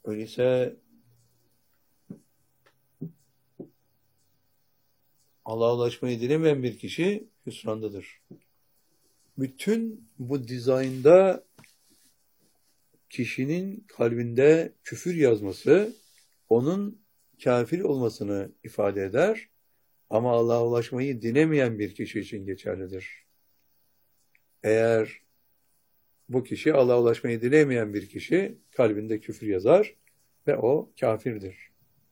Öyleyse Allah'a ulaşmayı dilemeyen bir kişi hüsrandadır. Bütün bu dizaynda kişinin kalbinde küfür yazması onun kafir olmasını ifade eder ama Allah'a ulaşmayı dilemeyen bir kişi için geçerlidir. Eğer bu kişi Allah'a ulaşmayı dilemeyen bir kişi kalbinde küfür yazar ve o kafirdir.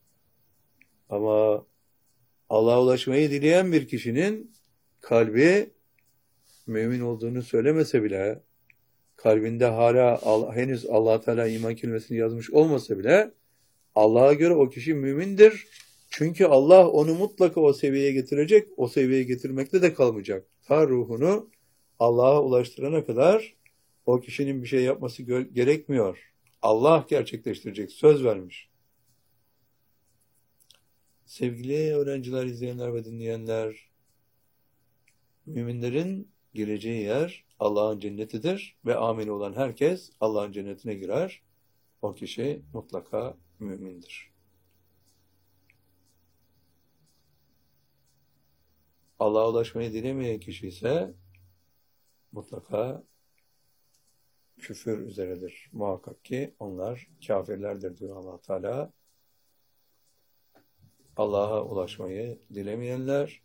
Ama Allah'a ulaşmayı dileyen bir kişinin kalbi mümin olduğunu söylemese bile, kalbinde hala henüz Allah Teala iman kelimesini yazmış olmasa bile Allah'a göre o kişi mümindir. Çünkü Allah onu mutlaka o seviyeye getirecek, o seviyeye getirmekte de kalmayacak. Ta ruhunu Allah'a ulaştırana kadar o kişinin bir şey yapması gerekmiyor. Allah gerçekleştirecek, söz vermiş. Sevgili öğrenciler, izleyenler ve dinleyenler, müminlerin gireceği yer Allah'ın cennetidir ve amin olan herkes Allah'ın cennetine girer. O kişi mutlaka mümindir. Allah'a ulaşmayı dilemeyen kişi ise mutlaka küfür üzeredir. Muhakkak ki onlar kafirlerdir diyor Allah Teala. Allah'a ulaşmayı dilemeyenler,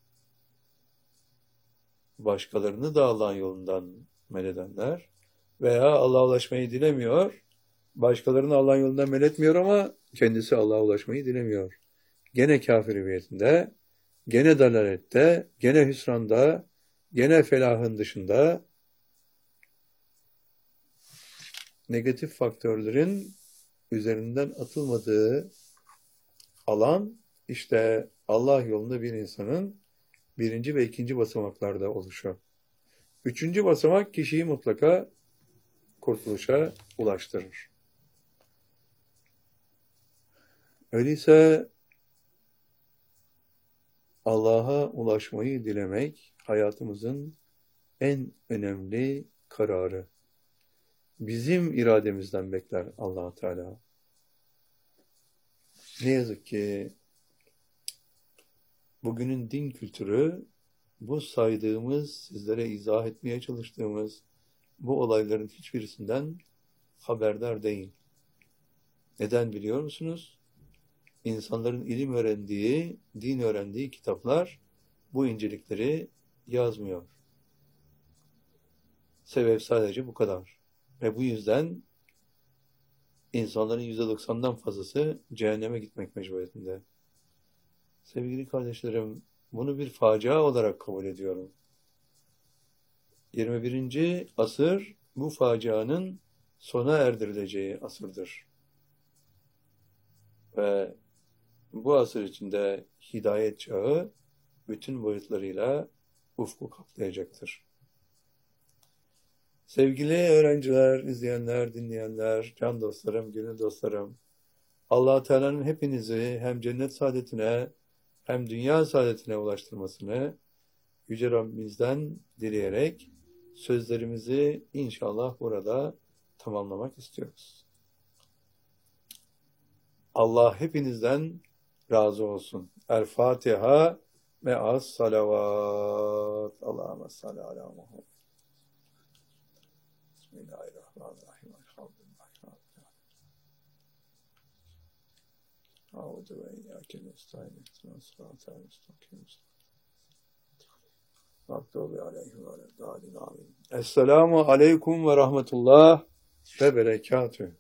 başkalarını da Allah'ın yolundan men edenler veya Allah'a ulaşmayı dilemiyor, başkalarını Allah'ın yolundan men etmiyor ama kendisi Allah'a ulaşmayı dilemiyor. Gene kafir hüviyetinde, gene dalalette, gene hüsranda, gene felahın dışında negatif faktörlerin üzerinden atılmadığı alan işte Allah yolunda bir insanın birinci ve ikinci basamaklarda oluşu. Üçüncü basamak kişiyi mutlaka kurtuluşa ulaştırır. Öyleyse Allah'a ulaşmayı dilemek hayatımızın en önemli kararı. Bizim irademizden bekler Allah Teala. Ne yazık ki bugünün din kültürü bu saydığımız, sizlere izah etmeye çalıştığımız bu olayların hiçbirisinden haberdar değil. Neden biliyor musunuz? İnsanların ilim öğrendiği, din öğrendiği kitaplar bu incelikleri yazmıyor. Sebep sadece bu kadar. Ve bu yüzden insanların %90'dan fazlası cehenneme gitmek mecburiyetinde. Sevgili kardeşlerim, bunu bir facia olarak kabul ediyorum. 21. asır bu facianın sona erdirileceği asırdır. Ve bu asır içinde hidayet çağı bütün boyutlarıyla ufku kaplayacaktır. Sevgili öğrenciler, izleyenler, dinleyenler, can dostlarım, gönül dostlarım, Allah Teala'nın hepinizi hem cennet saadetine hem dünya saadetine ulaştırmasını Yüce Rabbimizden dileyerek sözlerimizi inşallah burada tamamlamak istiyoruz. Allah hepinizden razı olsun. El Fatiha ve as salavat. Allahümme salli ala Muhammed. Bismillahirrahmanirrahim. Auzu ve iyyake nestaîn. Sıratal müstakim. Mağdubi aleyhim ve leddâlin. Amin. Esselamu aleyküm ve rahmetullah ve berekatühü.